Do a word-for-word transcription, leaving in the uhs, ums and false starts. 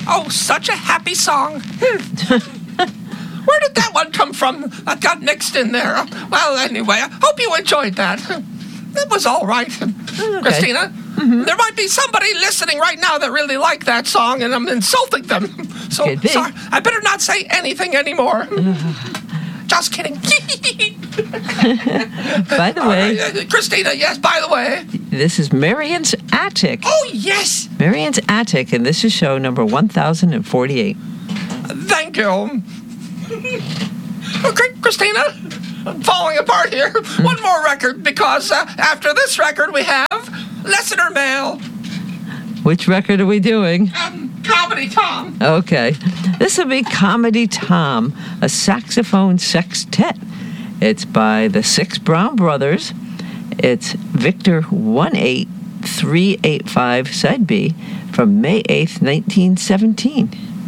Oh, such a happy song. Hmm. Where did that one come from that got mixed in there? Well, anyway, I hope you enjoyed that. That was all right. Okay. Christina, mm-hmm. There might be somebody listening right now that really liked that song, and I'm insulting them. So, sorry, I better not say anything anymore. Just kidding. By the way... Uh, Christina, yes, by the way. This is Marion's Attic. Oh, yes. Marion's Attic, and this is show number one thousand forty-eight. Thank you. Okay, Christina, I'm falling apart here. Mm. One more record, because uh, after this record we have Listener Mail. Which record are we doing? Um, Comedy Tom. Okay. This will be Comedy Tom, a saxophone sextet. It's by the Six Brown Brothers. It's Victor one eight three eight five, side B, from May eighth, nineteen seventeen.